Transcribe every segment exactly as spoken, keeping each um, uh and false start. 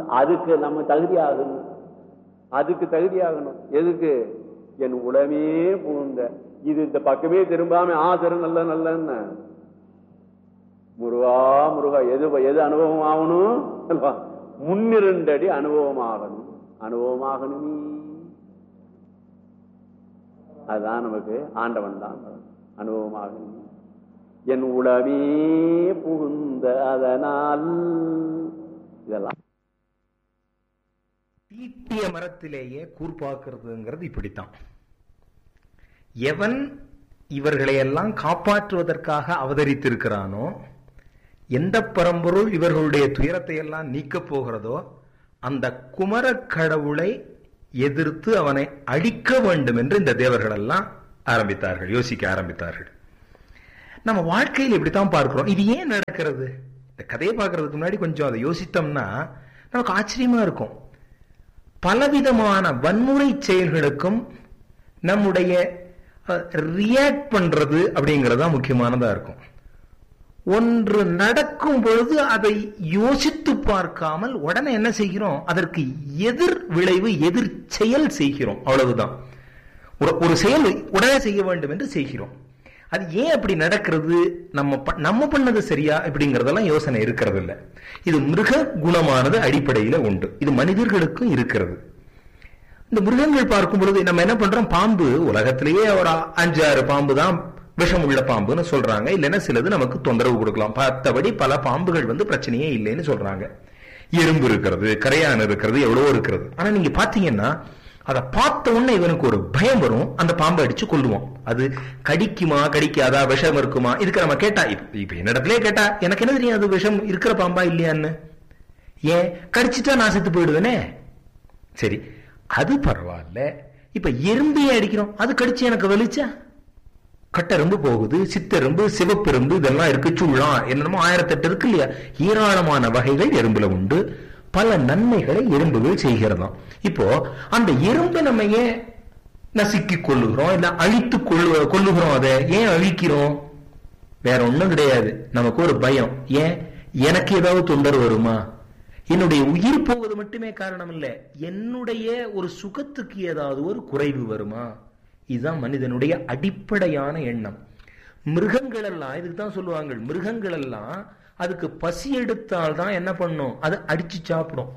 அதுக்கு நம்ம தகுதி ஆகணும், அதுக்கு தகுதி ஆகணும். எதுக்கு? என் உடமே புகுந்த இது இந்த பக்கமே திரும்பாம ஆசரு நல்ல நல்ல முருகா முருகா எது எது அனுபவம் ஆகணும்? முன்னிரண்டடி அனுபவம் ஆகணும், அனுபவமாகணுமே. அதுதான் நமக்கு ஆண்டவன் தான் அனுபவமாகணும். என் உளமே புகுந்த அதனால் இதெல்லாம் ஈட்டிய மரத்திலேயே கூர்பாக்குறதுங்கிறது இப்படித்தான். எவன் இவர்களையெல்லாம் காப்பாற்றுவதற்காக அவதரித்திருக்கிறானோ, எந்த பரம்பொருள் இவர்களுடைய துயரத்தை எல்லாம் நீக்கப் போகிறதோ, அந்த குமர கடவுளை எதிர்த்து அவனை அழிக்க வேண்டும் என்று இந்த தேவர்கள் எல்லாம் ஆரம்பித்தார்கள், யோசிக்க ஆரம்பித்தார்கள். நம்ம வாழ்க்கையில் இப்படித்தான் பார்க்கிறோம். இது ஏன் நடக்கிறது? இந்த கதையை பார்க்கறதுக்கு முன்னாடி கொஞ்சம் அதை யோசித்தோம்னா நமக்கு ஆச்சரியமா இருக்கும். பலவிதமான வன்முறை செயல்களுக்கும் நம்முடைய ரியாக்ட் பண்றது அப்படிங்கிறது தான் முக்கியமானதா இருக்கும். ஒன்று நடக்கும் பொழுது அதை யோசித்து பார்க்காமல் உடனே என்ன செய்கிறோம்? அதற்கு எதிர் விளைவு, எதிர் செயல் செய்கிறோம். அவ்வளவுதான். ஒரு செயல் உடனே செய்ய வேண்டும் என்று செய்கிறோம். அது ஏன் அப்படி நடக்கிறது? நம்ம நம்ம பண்ணது சரியா இப்படிங்கறதெல்லாம் யோசனை இருக்கிறது இல்ல. இது மிருக குணமானது அடிப்படையில உண்டு. இது மனிதர்களுக்கும் இருக்கிறது. இந்த மிருகங்கள் பார்க்கும் பொழுது நம்ம என்ன பண்றோம்? பாம்பு உலகத்திலேயே ஒரு அஞ்சு ஆறு பாம்பு தான் விஷம் உள்ள பாம்புன்னு சொல்றாங்க. இல்லைன்னா சிலது நமக்கு தொந்தரவு கொடுக்கலாம். பார்த்தபடி பல பாம்புகள் வந்து பிரச்சனையே இல்லைன்னு சொல்றாங்க. எறும்பு இருக்கிறது, கரையான் இருக்கிறது, எவ்வளவோ இருக்கிறது. ஆனா நீங்க பாத்தீங்கன்னா அதை பார்த்த உடனே இவனுக்கு ஒரு பயம் வரும். அந்த பாம்பை அடிச்சு கொல்லுவோம். அது கடிக்குமா கடிக்காதா, விஷம் இருக்குமா, இதுக்கு நம்ம கேட்டா, இப்ப என்னிடத்திலே கேட்டா எனக்கு என்ன தெரியும் அது விஷம் இருக்கிற பாம்பா இல்லையான்னு? ஏன் கடிச்சிட்டா நான் செத்து போயிடுவேனே. சரி, அது பரவாயில்ல. இப்ப எறும்பையே அடிக்கிறோம், அது கடிச்சு எனக்கு வலிச்சா? கட்டெரும்பு போகுது, சித்தெரும்பு, சிவப்பெரும்பு, இதெல்லாம் இருக்கு, சுள்ளம், என்னமோ ஆயிரத்தெட்டு இருக்கு இல்லையா? ஏராளமான வகைகள் எறும்புல உண்டு. பல நன்மைகளை எறும்புகள் செய்கிறதாம். இப்போ அந்த எறும்பை நம்ம ஏன் நசுக்கி கொள்ளுகிறோம், இல்ல அழித்து கொள்ளு கொள்ளுகிறோம் அதை ஏன் அழிக்கிறோம்? வேற ஒண்ணும் கிடையாது. நமக்கு ஒரு பயம். ஏன்? எனக்கு ஏதாவது தொந்தரவு வருமா? என்னுடைய உயிர் போவது மட்டுமே காரணம் இல்ல, என்னுடைய ஒரு சுகத்துக்கு ஏதாவது ஒரு குறைவு வருமா? இதுதான் மனிதனுடைய அடிப்படையான எண்ணம். மிருகங்கள் எல்லாம் இதுக்கு தான் சொல்லுவாங்க, மிருகங்கள் எல்லாம் அதுக்கு பசி எடுத்தால் தான் என்ன பண்ணும்? அதை அடிச்சு சாப்பிடும்.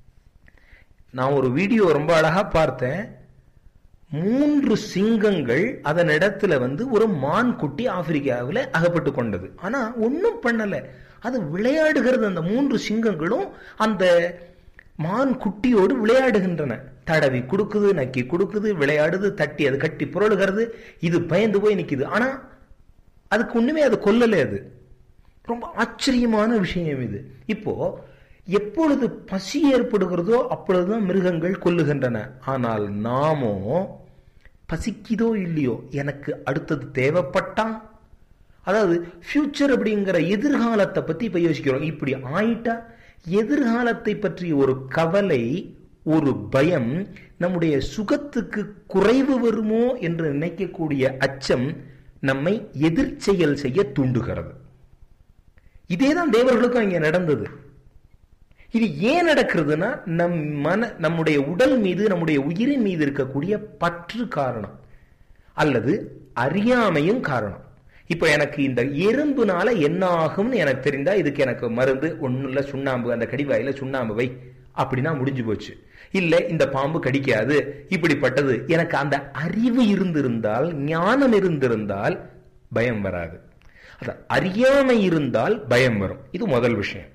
நான் ஒரு வீடியோ ரொம்ப அழகா பார்த்தேன். மூன்று சிங்கங்கள் அதன் இடத்துல வந்து ஒரு மான் குட்டி ஆப்பிரிக்காவில் அகப்பட்டு கொண்டது. ஆனா ஒன்னும் பண்ணல, அது விளையாடுகிறது. அந்த மூன்று சிங்கங்களும் அந்த மான் குட்டியோடு விளையாடுகின்றன. தடவி கொடுக்குது, நக்கி கொடுக்குது, விளையாடுது, தட்டி அது கட்டி புரளுகிறது. இது பயந்து போய் நிக்குது. ஆனா அதுக்கு ஒண்ணுமே அது கொல்லல. அது ரொம்ப ஆச்சரியமான விஷயம் இது. இப்போ எப்பொழுது பசி ஏற்படுகிறதோ அப்பொழுதுதான் மிருகங்கள் கொல்லுகின்றன. ஆனால் நாமோ பசிக்குதோ இல்லையோ, எனக்கு அடுத்தது தேவைப்பட்டா, அதாவது ஃபியூச்சர் அப்படிங்கிற எதிர்காலத்தை பத்தி இப்ப யோசிக்கிறோம். இப்படி ஆயிட்டா எதிர்காலத்தை பற்றி ஒரு கவலை, ஒரு பயம், நம்முடைய சுகத்துக்கு குறைவு வருமோ என்று நினைக்கக்கூடிய அச்சம் நம்மை எதிர்ச்செயல் செய்ய தூண்டுகிறது. இதேதான் தேவர்களுக்கும் இங்க நடந்தது. இது ஏன் நடக்கிறதுனா நம் மன நம்முடைய உடல் மீது, நம்முடைய உயிரின் மீது இருக்கக்கூடிய பற்று காரணம், அல்லது அறியாமையும் காரணம். இப்ப எனக்கு இந்த எறும்புனால என்ன ஆகும்னு எனக்கு தெரிந்தா இதுக்கு எனக்கு மருந்து ஒண்ணும் இல்ல, சுண்ணாம்பு, அந்த கடிவாயில சுண்ணாம்பு வை அப்படின்னா முடிஞ்சு போச்சு. இல்ல இந்த பாம்பு கடிக்காது இப்படிப்பட்டது, எனக்கு அந்த அறிவு இருந்திருந்தால், ஞானம் இருந்திருந்தால் பயம் வராது. அத அறியாமை இருந்தால் பயம் வரும். இது முதல் விஷயம்.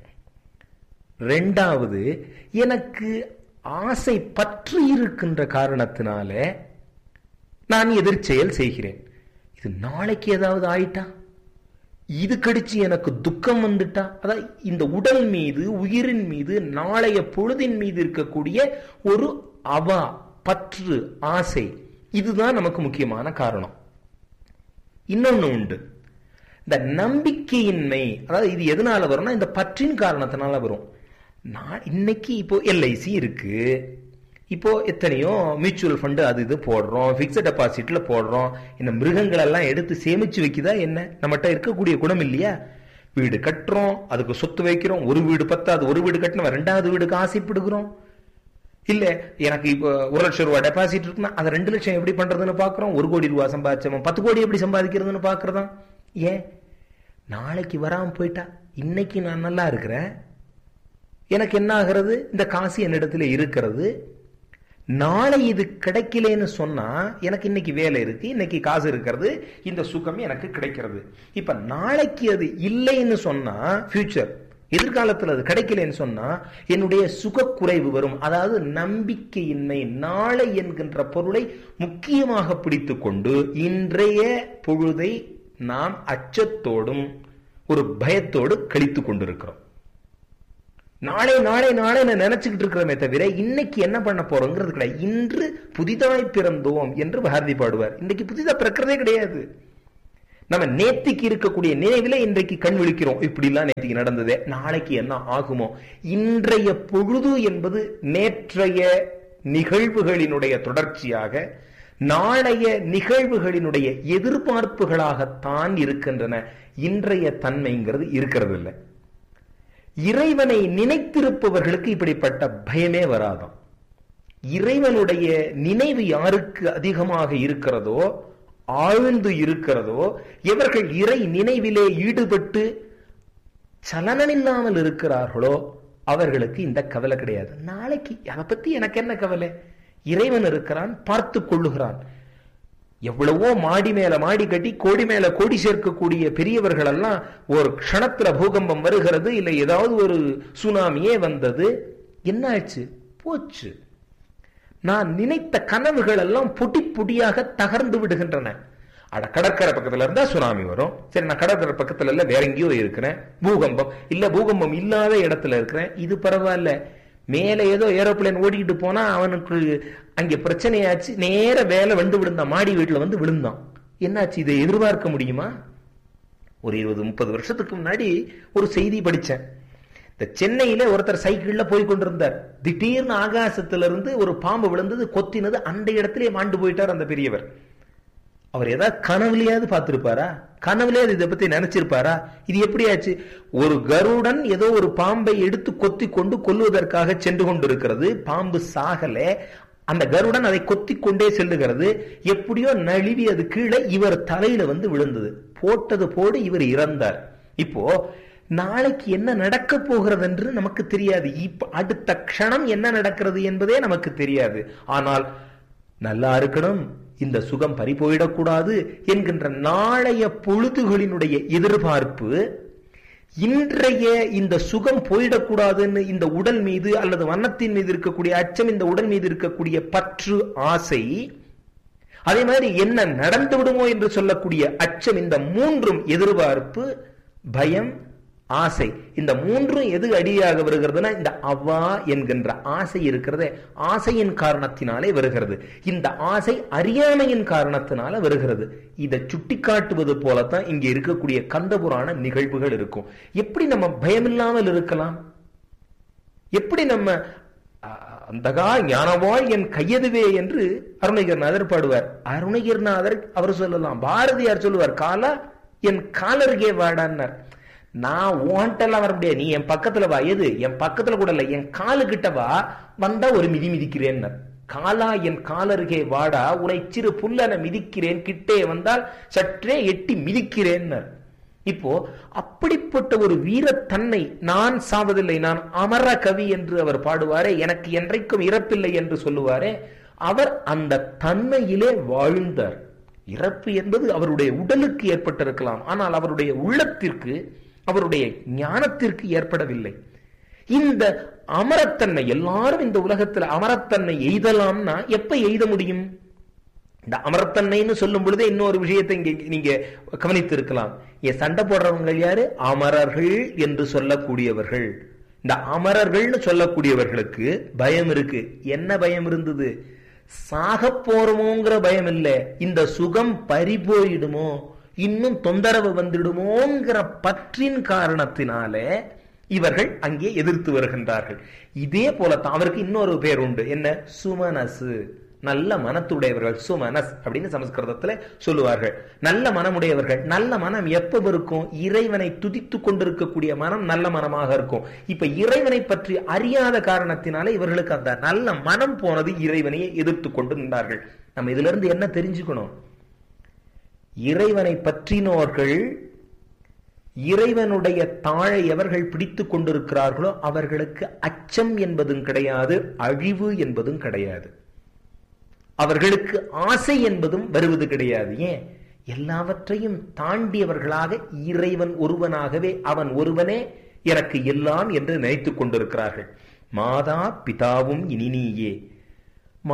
ரெண்டாவது, எனக்கு ஆசை பற்று இருக்கின்ற காரணத்தினால நான் எதிர்ச்செயல் செய்கிறேன். இது நாளைக்கு ஏதாவது ஆயிட்டா, இது கடிச்சு எனக்கு துக்கம் வந்துட்டா, அதாவது இந்த உடல் மீது, உயிரின் மீது, நாளைய பொழுதின் மீது இருக்கக்கூடிய ஒரு அவா, பற்று, ஆசை, இதுதான் நமக்கு முக்கியமான காரணம். இன்னொன்னு உண்டு, இந்த நம்பிக்கையின்மை. அதாவது இது எதனால வரும்னா இந்த பற்றின் காரணத்தினால வரும். நான் இன்னைக்கு இப்போ எல்ஐசி இருக்கு, இப்போ எத்தனையோ மியூச்சுவல் ஃபண்டு அது இது போடுறோம், பிக்ஸட் டெபாசிட்ல போடுறோம். இந்த மிருகங்கள் எல்லாம் எடுத்து சேமிச்சு வைக்குதா என்ன? நம்மகிட்ட இருக்கக்கூடிய குணம் இல்லையா? வீடு கட்டுறோம், அதுக்கு சொத்து வைக்கிறோம். ஒரு வீடு பத்தாது, ஒரு வீடு கட்டின ரெண்டாவது வீடுக்கு ஆசைப்படுகிறோம். இல்ல எனக்கு இப்ப ஒரு லட்சம் ரூபாய் டெபாசிட் இருக்குன்னா அதை ரெண்டு லட்சம் எப்படி பண்றதுன்னு பாக்குறோம். ஒரு கோடி ரூபாய் சம்பாதிச்சோம், பத்து கோடி எப்படி சம்பாதிக்கிறதுன்னு பாக்குறதா. ஏன்? நாளைக்கு வராம போயிட்டா இன்னைக்கு நான் நல்லா இருக்கிறேன், எனக்கு என்ன ஆகிறது? இந்த காசு என்னிடத்துல இருக்கிறது. நாளை இது கிடைக்கலன்னு சொன்னா எனக்கு இன்னைக்கு வேலை இருக்கு, இன்னைக்கு காசு இருக்கிறது, இந்த சுகம் எனக்கு கிடைக்கிறது. இப்ப நாளைக்கு அது இல்லைன்னு சொன்னா, ஃபியூச்சர் எதிர்காலத்தில் அது கிடைக்கலன்னு சொன்னா என்னுடைய சுக குறைவு வரும். அதாவது நம்பிக்கையின்மை. நாளை என்கின்ற பொருளை முக்கியமாக பிடித்து கொண்டு இன்றைய பொழுதை நாம் அச்சத்தோடும் ஒரு பயத்தோடு கழித்து கொண்டிருக்கிறோம். நாளை நாளை நாளை நினைச்சுக்கிட்டு இருக்கிறோமே தவிர இன்னைக்கு என்ன பண்ண போறோங்கிறது கிடையாது. இன்று புதிதாய் பிறந்தோம் என்று பாரதி பாடுவார். இன்னைக்கு புதிதா பிறக்கிறதே கிடையாது. நம்ம நேத்திக்கு இருக்கக்கூடிய நினைவில இன்றைக்கு கண் விழிக்கிறோம். இப்படி எல்லாம் நேத்திக்கு நடந்ததே, நாளைக்கு என்ன ஆகுமோ. இன்றைய பொழுது என்பது நேற்றைய நிகழ்வுகளினுடைய தொடர்ச்சியாக நாளைய நிகழ்வுகளினுடைய எதிர்பார்ப்புகளாகத்தான் இருக்கின்றன. இன்றைய தன்மைங்கிறது இருக்கிறது இல்லை. இறைவனை நினைத்திருப்பவர்களுக்கு இப்படிப்பட்ட பயமே வராதாம். இறைவனுடைய நினைவு யாருக்கு அதிகமாக இருக்கிறதோ, ஆழ்ந்து இருக்கிறதோ, எவர்கள் இறை நினைவிலே ஈடுபட்டு சலனமில்லாமல் இருக்கிறார்களோ அவர்களுக்கு இந்த கவலை கிடையாது. நாளைக்கு அதை பத்தி எனக்கு என்ன கவலை? இறைவன் இருக்கிறான், பார்த்து கொள்ளுகிறான். எவ்வளவோ மாடி மேல மாடி கட்டி கோடி மேல கோடி சேர்க்கக்கூடிய பெரியவர்கள் எல்லாம் ஒரு க்ஷணத்துல பூகம்பம் வருகிறது, இல்லை ஏதாவது ஒரு சுனாமியே வந்தது, என்ன ஆச்சு? போச்சு. நான் நினைத்த கனவுகள் எல்லாம் பொடி பொடியாக தகர்ந்து விடுகின்றன. அட கடற்கரை பக்கத்துல இருந்தா சுனாமி வரும், சரி நான் கடற்கரை பக்கத்துல இல்ல வேற எங்கேயோ இருக்கிறேன், பூகம்பம் இல்ல பூகம்பம் இல்லாத இடத்துல இருக்கிறேன், இது பரவாயில்ல. மேல ஏதோ ஏரோப்ளேன் ஓடிக்கிட்டு போனா அவனுக்கு அங்க பிரச்சனையாச்சு, நேர வேலை வந்து விழுந்தான், மாடி வீட்டுல வந்து விழுந்தான். என்னாச்சு? இதை எதிர்பார்க்க முடியுமா? ஒரு இருபது முப்பது வருஷத்துக்கு முன்னாடி ஒரு செய்தி படிச்சேன். இந்த சென்னையில ஒருத்தர் சைக்கிள்ல போய் கொண்டிருந்தார். திடீர்னு ஆகாசத்துல இருந்து ஒரு பாம்பு விழுந்தது, கொத்தினது, அந்த இடத்திலே மாண்டு போயிட்டார் அந்த பெரியவர். அவர் ஏதாவது கனவுலையாவது பார்த்திருப்பாரா? கனவுலையாவது இதை பத்தி நினைச்சிருப்பாரா? இது எப்படி ஆச்சு? ஒரு கருடன் ஏதோ ஒரு பாம்பை எடுத்து கொத்தி கொண்டு கொல்லுவதற்காக சென்று கொண்டிருக்கிறது. பாம்பு சாகல, அந்த கருடன் அதை கொத்தி கொண்டே செல்லுகிறது. எப்படியோ நழுவி அது கீழே இவர் தலையில வந்து விழுந்தது. போட்டது போடு இவர் இறந்தார். இப்போ நாளைக்கு என்ன நடக்க போகிறது என்று நமக்கு தெரியாது. இப்ப அடுத்த க்ஷணம் என்ன நடக்கிறது என்பதே நமக்கு தெரியாது. ஆனால் நல்லா இருக்கணும், இந்த சுகம் பறி போயிடக்கூடாது என்கின்ற நாளைய பொழுதுகளினுடைய எதிர்பார்ப்பு, இன்றைய இந்த சுகம் போயிடக்கூடாதுன்னு இந்த உடல் மீது அல்லது வண்ணத்தின் மீது இருக்கக்கூடிய அச்சம், இந்த உடல் மீது இருக்கக்கூடிய பற்று, ஆசை, அதே மாதிரி என்ன நடந்து விடுமோ என்று சொல்லக்கூடிய அச்சம், இந்த மூன்றும் எதிர்பார்ப்பு, பயம், ஆசை, இந்த மூன்றும் எது அடியாக வருகிறதுனா இந்த அவ்வா என்கின்ற ஆசை இருக்கிறது. ஆசையின் காரணத்தினாலே வருகிறது. இந்த ஆசை அறியாமையின் காரணத்தினால வருகிறது. இதை சுட்டி காட்டுவது போலத்தான் இங்க இருக்கக்கூடிய கந்தபுராண நிகழ்வுகள் இருக்கும். எப்படி நம்ம பயமில்லாமல் இருக்கலாம்? எப்படி நம்ம அந்தகா ஞானவாய் என் கையதுவே என்று அருணகிரிநாதர் பாடுவார். அருணகிரிநாதர் அவர் சொல்லலாம். பாரதியார் சொல்லுவார், காலா என் காலருகே வாடான்னார். நான் ஓன்ட்டெல்லாம் வர முடியாது, நீ என் பக்கத்துல வா. எது? என் பக்கத்துல கூட இல்ல, என் காலு கிட்ட வா, வந்தா ஒரு மிதி மிதிக்கிறேன். காலா என் காலருகே வாடா, உனை சிறு புல்லன மிதிக்கிறேன், கிட்டே வந்தால் சற்றே எட்டி மிதிக்கிறேன். இப்போ அப்படிப்பட்ட ஒரு வீரத்தன்மை, நான் சாவதில்லை, நான் அமர கவி என்று அவர் பாடுவாரே, எனக்கு என்றைக்கும் இறப்பில்லை என்று சொல்லுவாரே, அவர் அந்த தன்மையிலே வாழ்ந்தார். இறப்பு என்பது அவருடைய உடலுக்கு ஏற்பட்டிருக்கலாம், ஆனால் அவருடைய உள்ளத்திற்கு, அவருடைய ஞானத்திற்கு ஏற்படவில்லை. இந்த அமரத்தன்மை, எல்லாரும் இந்த உலகத்தில் அமரத்தன்மை எய்தலாம்னா எப்ப எய்த முடியும்? இந்த அமரத்தன்மைன்னு சொல்லும் பொழுதே இன்னொரு விஷயத்தை இங்க நீங்க கவனித்து இருக்கலாம். என் சண்டை போடுறவங்க யாரு? அமரர்கள் என்று சொல்லக்கூடியவர்கள். இந்த அமரர்கள்னு சொல்லக்கூடியவர்களுக்கு பயம் இருக்கு. என்ன பயம் இருந்தது? சாக போறோமோங்கிற பயம் இல்லை, இந்த சுகம் பறி போயிடுமோ, இன்னும் தொந்தரவு வந்துடுமோங்கிற பற்றின் காரணத்தினாலே இவர்கள் அங்கே எதிர்த்து வருகின்றார்கள். இதே போலத்தான் அவருக்கு இன்னொரு பேர் உண்டு. என்ன? சுமனசு. நல்ல மனத்துடையவர்கள், சுமனஸ் அப்படின்னு சமஸ்கிருதத்துல சொல்லுவார்கள். நல்ல மனமுடையவர்கள். நல்ல மனம் எப்ப இருக்கும்? இறைவனை துதித்து கொண்டிருக்கக்கூடிய மனம் நல்ல மனமாக இருக்கும். இப்ப இறைவனை பற்றி அறியாத காரணத்தினால இவர்களுக்கு அந்த நல்ல மனம் போனது, இறைவனையே எதிர்த்து கொண்டு நின்றார்கள். நம்ம இதுல இருந்து என்ன தெரிஞ்சுக்கணும்? இறைவனை பற்றினோர்கள், இறைவனுடைய தாழை எவர்கள் பிடித்துக் கொண்டிருக்கிறார்களோ அவர்களுக்கு அச்சம் என்பதும் கிடையாது, அழிவு என்பதும் கிடையாது. அவர்களுக்கு ஆசை என்பதும் வருவது கிடையாது. ஏன்? எல்லாவற்றையும் தாண்டியவர்களாக இறைவன் ஒருவனாகவே, அவன் ஒருவனே எனக்கு எல்லாம் என்று நினைத்துக் கொண்டிருக்கிறார்கள். மாதா பிதாவும் இனி நீயே,